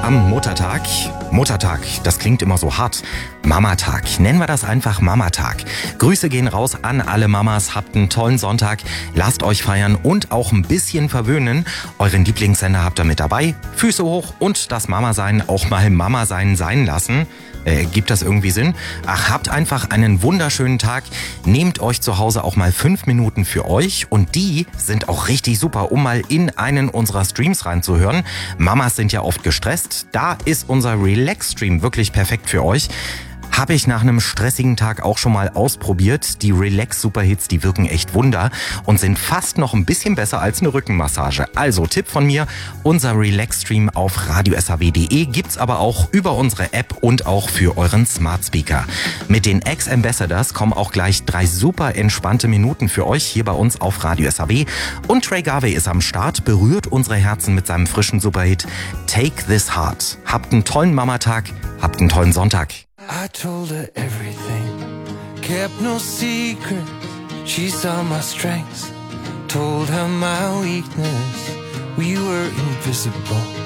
am Muttertag. Muttertag, das klingt immer so hart. Mamatag, nennen wir das einfach Mamatag. Grüße gehen raus an alle Mamas, habt einen tollen Sonntag, lasst euch feiern und auch ein bisschen verwöhnen. Euren Lieblingssender habt ihr mit dabei. Füße hoch und das Mama-Sein auch mal Mama-Sein sein lassen. Gibt das irgendwie Sinn? Ach, habt einfach einen wunderschönen Tag. Nehmt euch zu Hause auch mal 5 Minuten für euch und die sind auch richtig super, um mal in einen unserer Streams reinzuhören. Mamas sind ja oft gestresst. Da ist unser Relax-Stream wirklich perfekt für euch. Habe ich nach einem stressigen Tag auch schon mal ausprobiert. Die Relax-Superhits, die wirken echt Wunder und sind fast noch ein bisschen besser als eine Rückenmassage. Also Tipp von mir, unser Relax-Stream auf radio.saw.de gibt's aber auch über unsere App und auch für euren Smart Speaker. Mit den Ex-Ambassadors kommen auch gleich 3 super entspannte Minuten für euch hier bei uns auf Radio SAW. Und Trey Garvey ist am Start, berührt unsere Herzen mit seinem frischen Superhit Take This Heart. Habt einen tollen Mamatag, habt einen tollen Sonntag. I told her everything, kept no secrets. She saw my strengths, told her my weakness. We were invisible.